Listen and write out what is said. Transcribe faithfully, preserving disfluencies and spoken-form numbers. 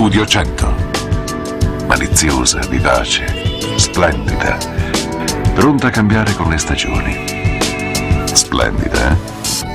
Studio cento. Maliziosa, vivace, splendida, pronta a cambiare con le stagioni. Splendida, eh?